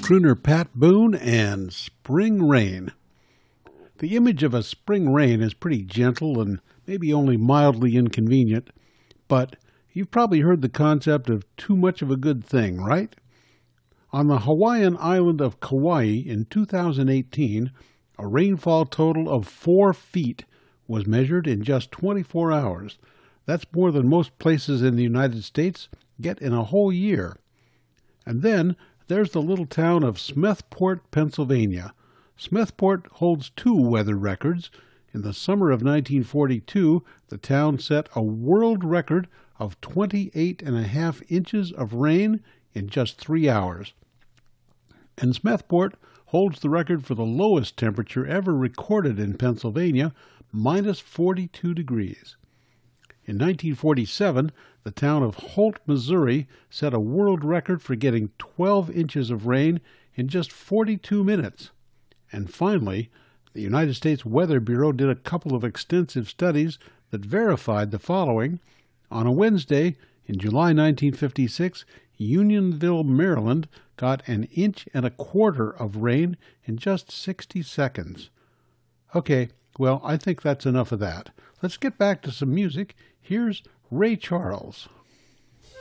crooner Pat Boone and Spring Rain. The image of a spring rain is pretty gentle and maybe only mildly inconvenient, but you've probably heard the concept of too much of a good thing, right? On the Hawaiian island of Kauai in 2018, a rainfall total of 4 feet was measured in just 24 hours. That's more than most places in the United States get in a whole year. And then there's the little town of Smethport, Pennsylvania. Smethport holds 2 weather records. In the summer of 1942, the town set a world record of 28.5 inches of rain in just 3 hours. And Smethport holds the record for the lowest temperature ever recorded in Pennsylvania, minus 42 degrees. In 1947, the town of Holt, Missouri set a world record for getting 12 inches of rain in just 42 minutes. And finally, the United States Weather Bureau did a couple of extensive studies that verified the following. On a Wednesday in July 1956, Unionville, Maryland got 1.25 inches of rain in just 60 seconds. Okay, well, I think that's enough of that. Let's get back to some music. Here's Ray Charles.